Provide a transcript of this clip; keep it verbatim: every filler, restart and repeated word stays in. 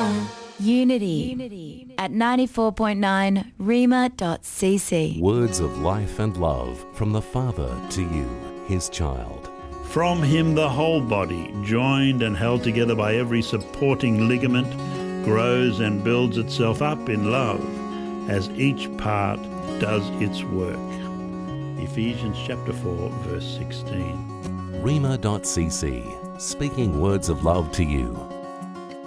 Unity, Unity at ninety-four point nine rima dot c c. Words of life and love from the Father to you, his child. From him the whole body, joined and held together by every supporting ligament, grows and builds itself up in love as each part does its work. Ephesians chapter four, verse sixteen. rima dot c c, speaking words of love to you.